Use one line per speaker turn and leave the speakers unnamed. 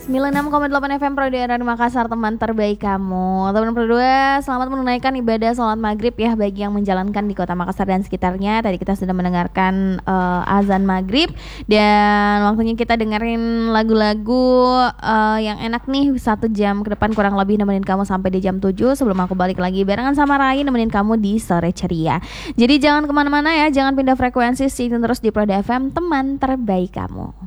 96,8 FM Pro Daerah Makassar, teman terbaik kamu. Teman berdua, selamat menunaikan ibadah sholat maghrib ya bagi yang menjalankan di kota Makassar dan sekitarnya. Tadi kita sudah mendengarkan azan maghrib dan waktunya kita dengerin lagu-lagu yang enak nih. 1 jam ke depan kurang lebih nemenin kamu sampai di jam 7 sebelum aku balik lagi barengan sama Rai nemenin kamu di Sore Ceria. Jadi jangan kemana-mana ya, jangan pindah frekuensi, stay tune terus di Pro FM, teman terbaik kamu.